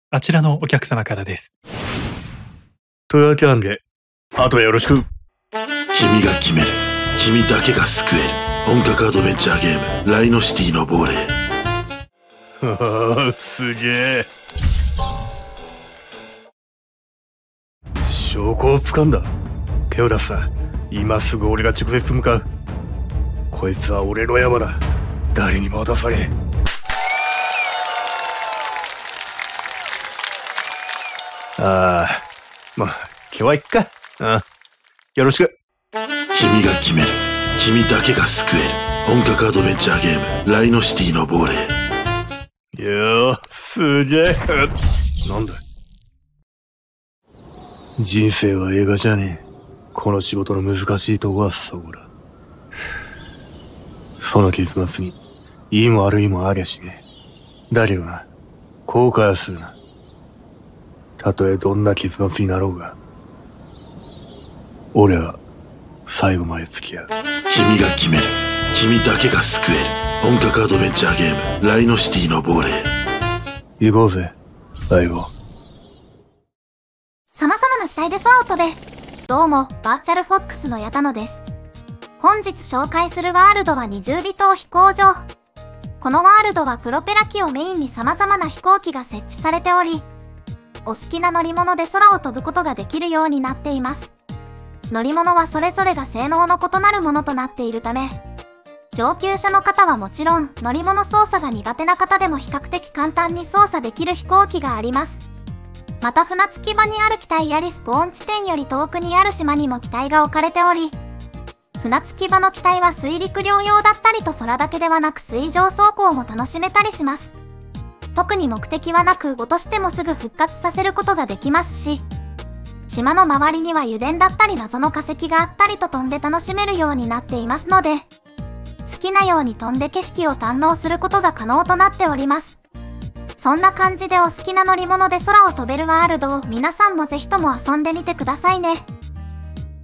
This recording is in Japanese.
あちらのお客様からです。 というわけなんで、あとはよろしく。 君が決める。君だけが救える。本格アドベンチャーゲーム、ライノシティの亡霊。 すげえ。証拠を掴んだ。手を出すな。今すぐ俺が直接向かう。こいつは俺の山だ。誰にも渡さねえ。まあ、今日はいっか。よろしく。 君が決める。君だけが救える。本格アドベンチャーゲーム、ライノシティの亡霊。 すげえ。なんだ。人生は映画じゃねえ。この仕事の難しいとこはそこだ。その結末に、いいも悪いもありゃしねえ。だけどな、後悔はするな。たとえどんな結末になろうが、俺は最後まで付き合う。 君が決める。君だけが救える。本格アドベンチャーゲーム、ライノシティの亡霊。 行こうぜ、相棒。 様々なスタイルソートで、どうも、バーチャルフォックスの矢田野です。本日紹介するワールドは20尾島飛行場。このワールドはプロペラ機をメインに様々な飛行機が設置されており、お好きな乗り物で空を飛ぶことができるようになっています。乗り物はそれぞれが性能の異なるものとなっているため、上級者の方はもちろん乗り物操作が苦手な方でも比較的簡単に操作できる飛行機があります。また船着き場にある機体やリスポーン地点より遠くにある島にも機体が置かれており、船着き場の機体は水陸両用だったりと空だけではなく水上走行も楽しめたりします。特に目的はなく落としてもすぐ復活させることができますし、島の周りには油田だったり謎の化石があったりと飛んで楽しめるようになっていますので、好きなように飛んで景色を堪能することが可能となっております。そんな感じでお好きな乗り物で空を飛べるワールドを皆さんもぜひとも遊んでみてくださいね。